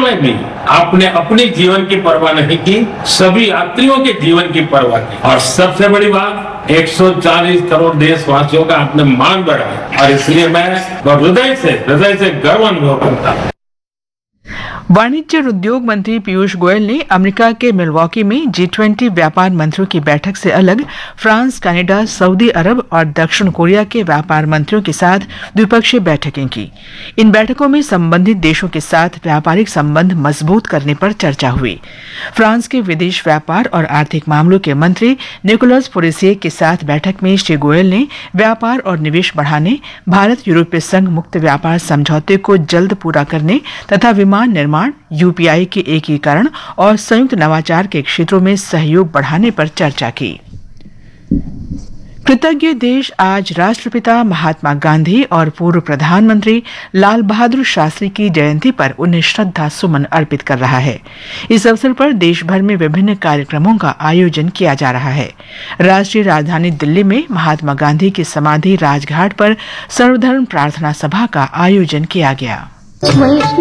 में भी आपने अपने जीवन की परवाह नहीं की, सभी यात्रियों के जीवन की परवाह की। और सबसे बड़ी बात, 140 करोड़ देशवासियों का आपने मान बढ़ाया, और इसलिए मैं हृदय से गर्व अनुभव करता हूँ। वाणिज्य और उद्योग मंत्री पीयूष गोयल ने अमेरिका के मिल्वॉकी में G20 व्यापार मंत्रियों की बैठक से अलग फ्रांस, कनाडा, सऊदी अरब और दक्षिण कोरिया के व्यापार मंत्रियों के साथ द्विपक्षीय बैठकें की। इन बैठकों में संबंधित देशों के साथ व्यापारिक संबंध मजबूत करने पर चर्चा हुई। फ्रांस के विदेश व्यापार और आर्थिक मामलों के मंत्री निकोलस फोरेसिए के साथ बैठक में श्री गोयल ने व्यापार और निवेश बढ़ाने, भारत यूरोपीय संघ मुक्त व्यापार समझौते को जल्द पूरा करने तथा विमान निर्माण, यूपीआई के एकीकरण और संयुक्त नवाचार के क्षेत्रों में सहयोग बढ़ाने पर चर्चा की। कृतज्ञ देश आज राष्ट्रपिता महात्मा गांधी और पूर्व प्रधानमंत्री लाल बहादुर शास्त्री की जयंती पर उन्हें श्रद्धा सुमन अर्पित कर रहा है। इस अवसर पर देश भर में विभिन्न कार्यक्रमों का आयोजन किया जा रहा है। राष्ट्रीय राजधानी दिल्ली में महात्मा गांधी की समाधि राजघाट पर सर्वधर्म प्रार्थना सभा का आयोजन किया गया।